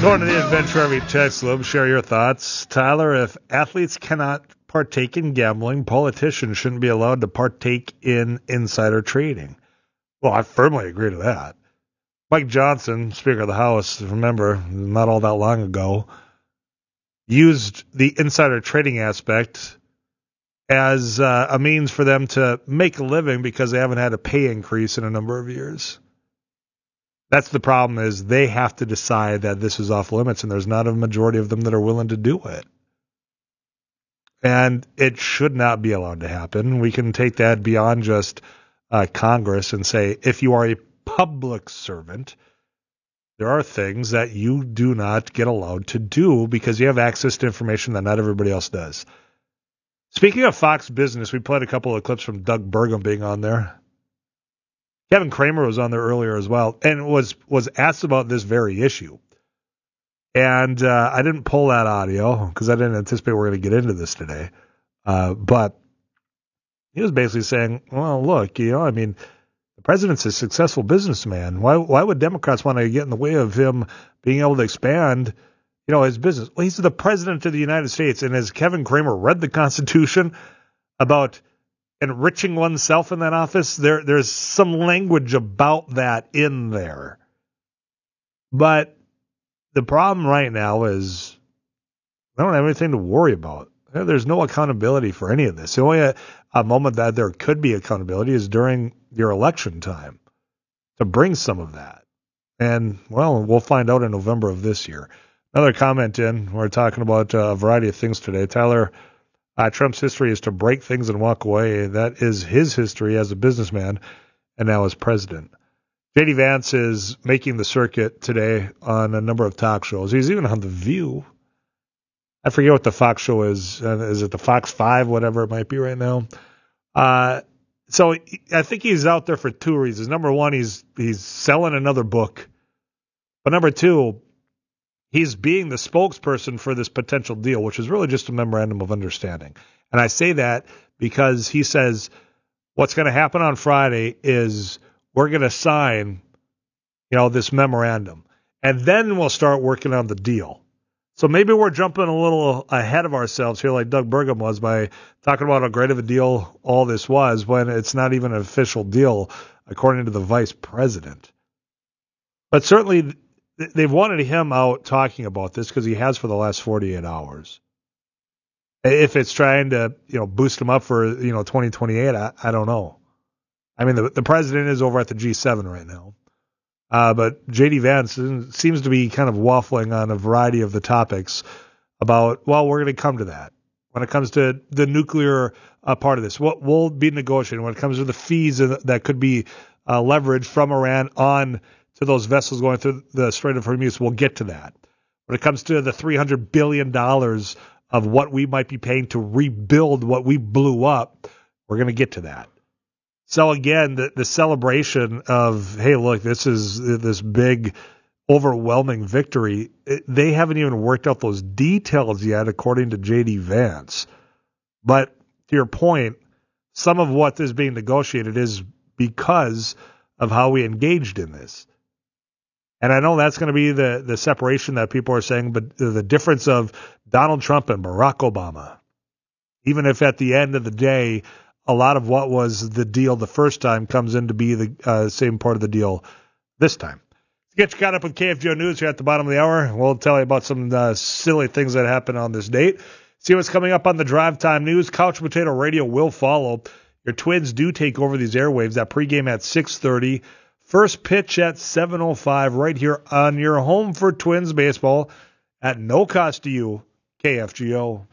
Going to the Adventure Every Text Loop, share your thoughts. Tyler, if athletes cannot partake in gambling, politicians shouldn't be allowed to partake in insider trading. Well, I firmly agree to that. Mike Johnson, Speaker of the House, remember, not all that long ago, used the insider trading aspect as a means for them to make a living because they haven't had a pay increase in a number of years. That's the problem, is they have to decide that this is off limits, and there's not a majority of them that are willing to do it. And it should not be allowed to happen. We can take that beyond just Congress and say, if you are a public servant, there are things that you do not get allowed to do because you have access to information that not everybody else does. Speaking of Fox Business, we played a couple of clips from Doug Burgum being on there. Kevin Kramer was on there earlier as well and was asked about this very issue. And I didn't pull that audio because I didn't anticipate we were going to get into this today. But he was basically saying, well, look, the president's a successful businessman. Why would Democrats want to get in the way of him being able to expand, his business? Well, he's the president of the United States. And has Kevin Kramer read the Constitution about enriching oneself in that office? There's some language about that in there. But the problem right now is I don't have anything to worry about. There's no accountability for any of this. The only a moment that there could be accountability is during your election time to bring some of that. And, well, we'll find out in November of this year. Another comment in. We're talking about a variety of things today. Tyler, Trump's history is to break things and walk away. That is his history as a businessman and now as president. J.D. Vance is making the circuit today on a number of talk shows. He's even on The View. I forget what the Fox show is. Is it the Fox 5, whatever it might be right now? So I think he's out there for two reasons. Number one, he's selling another book. But number two, he's being the spokesperson for this potential deal, which is really just a memorandum of understanding. And I say that because he says what's going to happen on Friday is we're going to sign, this memorandum, and then we'll start working on the deal. So maybe we're jumping a little ahead of ourselves here, like Doug Burgum was, by talking about how great of a deal all this was when it's not even an official deal, according to the vice president. But certainly they've wanted him out talking about this because he has for the last 48 hours. If it's trying to, boost him up for, 2028, I don't know. I mean, the president is over at the G7 right now. But J.D. Vance seems to be kind of waffling on a variety of the topics about, well, we're going to come to that. When it comes to the nuclear part of this, we'll be negotiating. When it comes to the fees that could be leveraged from Iran on to those vessels going through the Strait of Hormuz, we'll get to that. When it comes to the $300 billion of what we might be paying to rebuild what we blew up, we're going to get to that. So again, the celebration of, hey, look, this is this big, overwhelming victory. They haven't even worked out those details yet, according to J.D. Vance. But to your point, some of what is being negotiated is because of how we engaged in this. And I know that's going to be the separation that people are saying, but the difference of Donald Trump and Barack Obama, even if at the end of the day, a lot of what was the deal the first time comes in to be the same part of the deal this time. To get you caught up with KFGO News here at the bottom of the hour, we'll tell you about some silly things that happened on this date. See what's coming up on the Drive Time News. Couch Potato Radio will follow. Your Twins do take over these airwaves. That pregame at 6:30. First pitch at 7:05 right here on your home for Twins baseball at no cost to you, KFGO.